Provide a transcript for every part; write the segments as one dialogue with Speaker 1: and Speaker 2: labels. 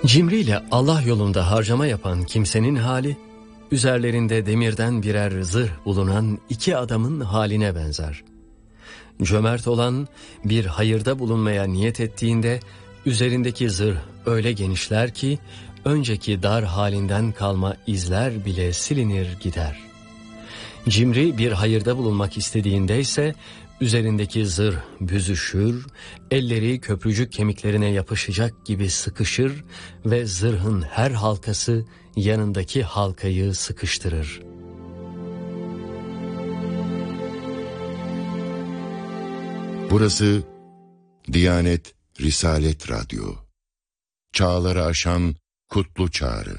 Speaker 1: Cimriyle Allah yolunda harcama yapan kimsenin hali, üzerlerinde demirden birer zırh bulunan iki adamın haline benzer. Cömert olan bir hayırda bulunmaya niyet ettiğinde, üzerindeki zırh öyle genişler ki, önceki dar halinden kalma izler bile silinir gider. Cimri bir hayırda bulunmak istediğinde ise, üzerindeki zırh büzüşür, elleri köprücük kemiklerine yapışacak gibi sıkışır ve zırhın her halkası yanındaki halkayı sıkıştırır.
Speaker 2: Burası Diyanet Risalet Radyo. Çağları aşan kutlu çağrı.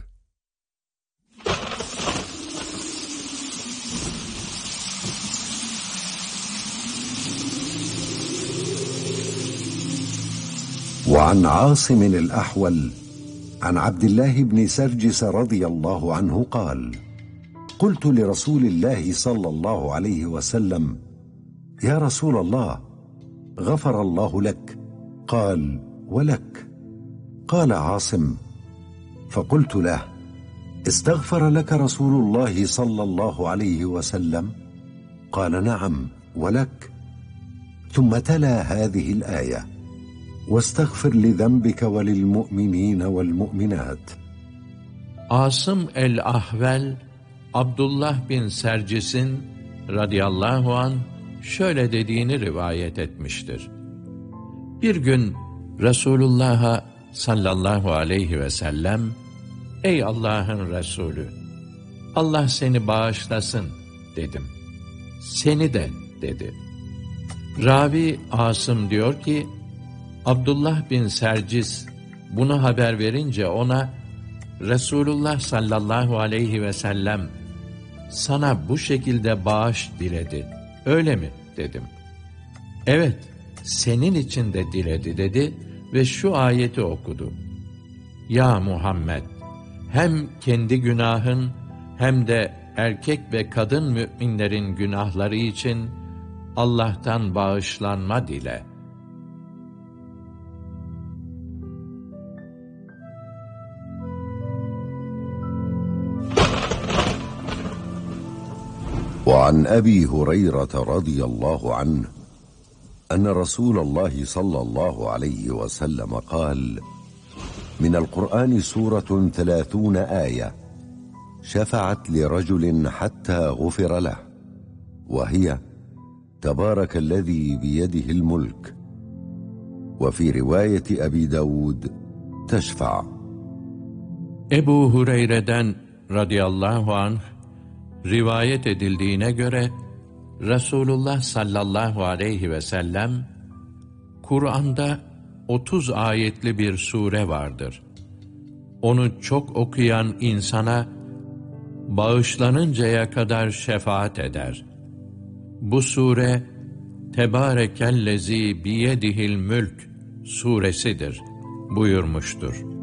Speaker 3: وعن عاصم الأحول عن عبد الله بن سرجس رضي الله عنه قال: قلت لرسول الله صلى الله عليه وسلم: يا رسول الله، غفر الله لك. قال: ولك. قال عاصم: فقلت له: استغفر لك رسول الله صلى الله عليه وسلم؟ قال: نعم ولك. ثم تلا هذه الآية: واستغفر لذنبك وللمؤمنين والمؤمنات.
Speaker 4: Asım el-Ahvel, Abdullah bin Sercis'in radıyallahu an şöyle dediğini rivayet etmiştir. Bir gün Resulullah'a sallallahu aleyhi ve sellem, ey Allah'ın Resulü, Allah seni bağışlasın dedim. Seni de dedi. Ravi Asım diyor ki, Abdullah bin Sercis bunu haber verince ona, Resulullah sallallahu aleyhi ve sellem sana bu şekilde bağış diledi, öyle mi dedim. Evet, senin için de diledi dedi ve şu ayeti okudu. Ya Muhammed, hem kendi günahın hem de erkek ve kadın müminlerin günahları için Allah'tan bağışlanma dile.
Speaker 3: وعن أبي هريرة رضي الله عنه أن رسول الله صلى الله عليه وسلم قال: من القرآن سورة 30 آية شفعت لرجل حتى غفر له، وهي تبارك الذي بيده الملك. وفي رواية أبي داود تشفع.
Speaker 4: Ebu Hureyre'den radıyallahu anh rivayet edildiğine göre Resulullah sallallahu aleyhi ve sellem, Kur'an'da 30 ayetli bir sure vardır. Onu çok okuyan insana bağışlanıncaya kadar şefaat eder. Bu sure Tebârekellezî biyedihil mülk suresidir buyurmuştur.